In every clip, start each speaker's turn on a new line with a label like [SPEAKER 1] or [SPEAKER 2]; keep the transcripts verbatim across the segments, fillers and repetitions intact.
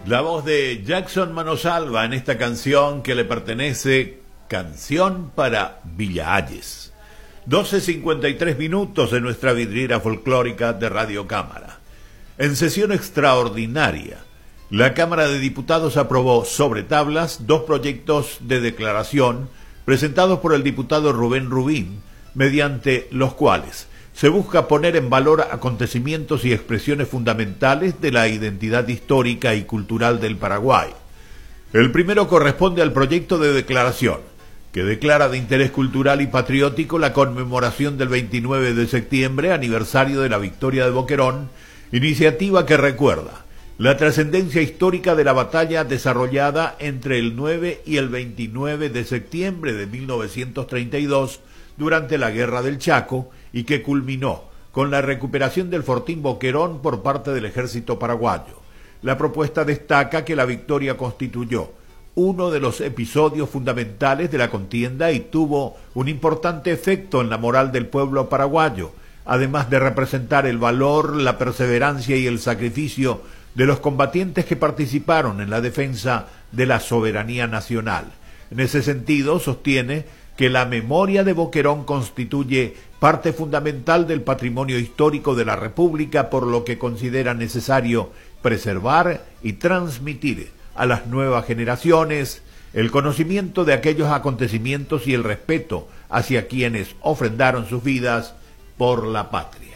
[SPEAKER 1] La voz de Jackson Manosalva en esta canción que le pertenece, Canción para Villa Hayes. doce cincuenta y tres minutos en nuestra vidriera folclórica de Radio Cámara. En sesión extraordinaria, la Cámara de Diputados aprobó sobre tablas dos proyectos de declaración presentados por el diputado Rubén Rubín, mediante los cuales se busca poner en valor acontecimientos y expresiones fundamentales de la identidad histórica y cultural del Paraguay. El primero corresponde al proyecto de declaración, que declara de interés cultural y patriótico la conmemoración del veintinueve de septiembre, aniversario de la victoria de Boquerón, iniciativa que recuerda la trascendencia histórica de la batalla desarrollada entre el nueve y el veintinueve de septiembre de mil novecientos treinta y dos durante la Guerra del Chaco, y que culminó con la recuperación del Fortín Boquerón por parte del ejército paraguayo. La propuesta destaca que la victoria constituyó uno de los episodios fundamentales de la contienda y tuvo un importante efecto en la moral del pueblo paraguayo, además de representar el valor, la perseverancia y el sacrificio de los combatientes que participaron en la defensa de la soberanía nacional. En ese sentido, sostiene que la memoria de Boquerón constituye parte fundamental del patrimonio histórico de la República, por lo que considera necesario preservar y transmitir a las nuevas generaciones el conocimiento de aquellos acontecimientos y el respeto hacia quienes ofrendaron sus vidas por la patria.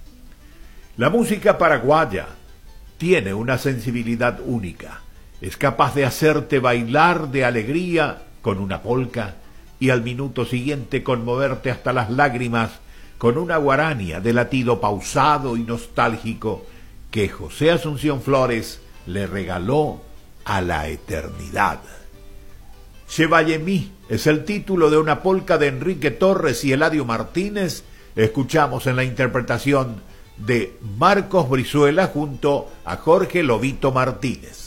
[SPEAKER 1] La música paraguaya tiene una sensibilidad única. Es capaz de hacerte bailar de alegría con una polca y al minuto siguiente conmoverte hasta las lágrimas con una guarania de latido pausado y nostálgico que José Asunción Flores le regaló a la eternidad. Chevallemí es el título de una polca de Enrique Torres y Eladio Martínez. Escuchamos en la interpretación de Marcos Brizuela junto a Jorge Lobito Martínez.